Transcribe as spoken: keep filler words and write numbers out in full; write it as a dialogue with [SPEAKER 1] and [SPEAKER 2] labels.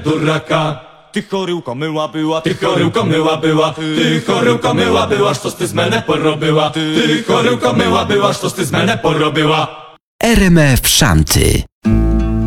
[SPEAKER 1] duraka.
[SPEAKER 2] Ty choryłko myła była,
[SPEAKER 1] Ty choryłko myła była, ty choryłko myła była, sztoś ty z menę porobiła. Ty choryłko myła była, sztoś ty z menę porobiła.
[SPEAKER 3] R M F Szanty.